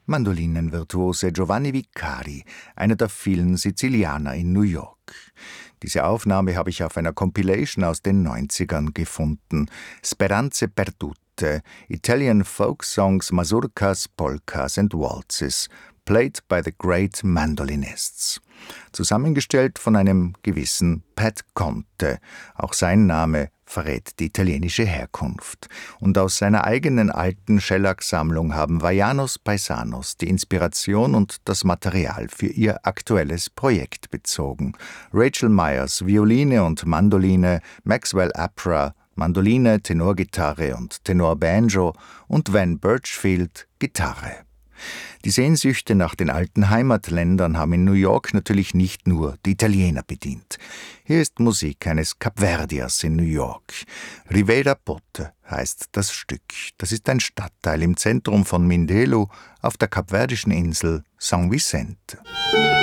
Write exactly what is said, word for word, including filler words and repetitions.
Mandolinenvirtuose Giovanni Vicari, einer der vielen Sizilianer in New York. Diese Aufnahme habe ich auf einer Compilation aus den neunzigern gefunden. Speranze perdute, Italian Folk Songs, Mazurkas, Polkas and Waltzes, played by the great mandolinists. Zusammengestellt von einem gewissen Pat Conte, auch sein Name verrät die italienische Herkunft. Und aus seiner eigenen alten Schellack-Sammlung haben Vajanos Paisanos die Inspiration und das Material für ihr aktuelles Projekt bezogen. Rachel Myers, Violine und Mandoline, Maxwell Apra, Mandoline, Tenorgitarre und Tenorbanjo und Van Birchfield, Gitarre. Die Sehnsüchte nach den alten Heimatländern haben in New York natürlich nicht nur die Italiener bedient. Hier ist Musik eines Kapverdiers in New York. Ribeira Pote heißt das Stück. Das ist ein Stadtteil im Zentrum von Mindelo auf der kapverdischen Insel São Vicente.